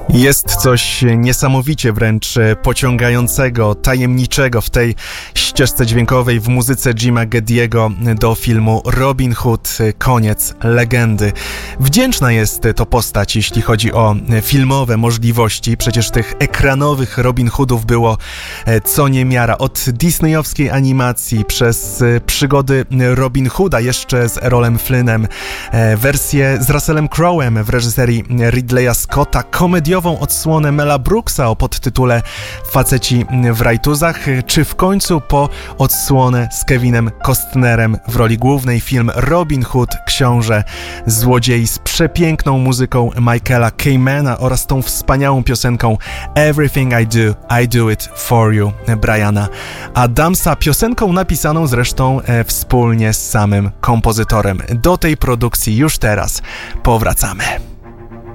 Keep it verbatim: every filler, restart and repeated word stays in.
Jest coś niesamowicie wręcz pociągającego, tajemniczego w tej ścieżce dźwiękowej w muzyce Jima Gediego do filmu Robin Hood – Koniec legendy. Wdzięczna jest to postać, jeśli chodzi o filmowe możliwości. Przecież tych ekranowych Robin Hoodów było co niemiara. Od disneyowskiej animacji przez przygody Robin Hooda jeszcze z Errolem Flynnem, wersję z Russellem Crowem w reżyserii Ridleya Scotta, komediową odsłonę Mela Brooksa o podtytule Faceci w rajtuzach, czy w końcu po odsłonę z Kevinem Costnerem w roli głównej film Robin Hood, Książę Złodziei z przepiękną muzyką Michaela Kaymana oraz tą wspaniałą piosenką Everything I Do, I Do It For You Briana Adamsa, piosenką napisaną zresztą e, wspólnie z samym kompozytorem. Do tej produkcji już teraz powracamy.